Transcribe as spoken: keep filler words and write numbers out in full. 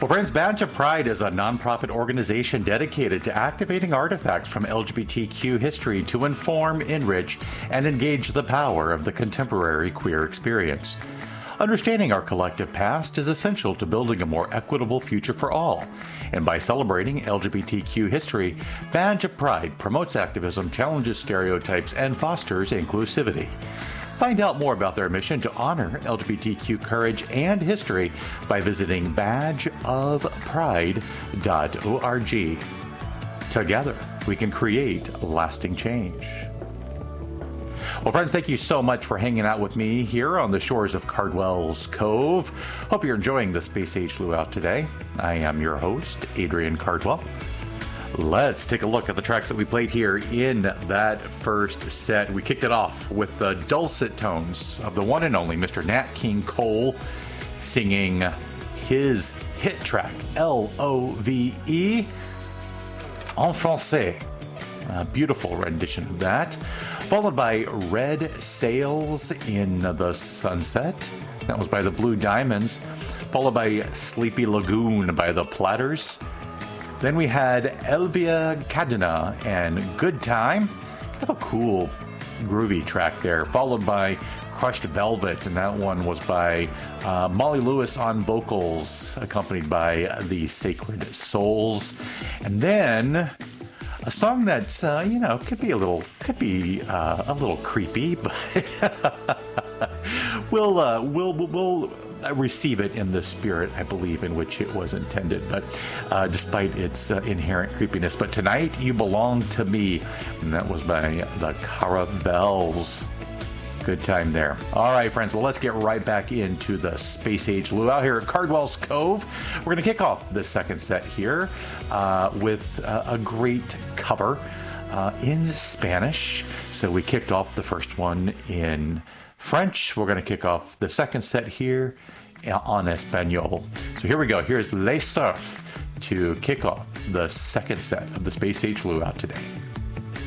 Well, friends, Badge of Pride is a nonprofit organization dedicated to activating artifacts from L G B T Q history to inform, enrich, and engage the power of the contemporary queer experience. Understanding our collective past is essential to building a more equitable future for all. And by celebrating L G B T Q history, Badge of Pride promotes activism, challenges stereotypes, and fosters inclusivity. Find out more about their mission to honor L G B T Q courage and history by visiting badge of pride dot org. Together, we can create lasting change. Well, friends, thank you so much for hanging out with me here on the shores of Cardwell's Cove. Hope you're enjoying the Space Age Luau today. I am your host, Adrian Cardwell. Let's take a look at the tracks that we played here in that first set. We kicked it off with the dulcet tones of the one and only Mister Nat King Cole singing his hit track, L O V E, en français. A beautiful rendition of that. Followed by Red Sails in the Sunset. That was by the Blue Diamonds. Followed by Sleepy Lagoon by the Platters. Then we had Elvia Cadena and Good Time. Kind of a cool, groovy track there. Followed by Crushed Velvet, and that one was by uh, Molly Lewis on vocals, accompanied by the Sacred Souls. And then a song that's, uh, you know, could be a little, could be uh, a little creepy, but we'll, uh, we'll, we'll receive it in the spirit, I believe, in which it was intended, but uh, despite its uh, inherent creepiness. But Tonight You Belong to Me, and that was by the Caravels. Good time there. All right, friends, well, let's get right back into the Space Age Luau here at Cardwell's Cove. We're going to kick off the second set here uh, with uh, a great cover uh, in Spanish. So we kicked off the first one in French. We're going to kick off the second set here on Espanol. So here we go. Here's Les Surf to kick off the second set of the Space Age Luau today.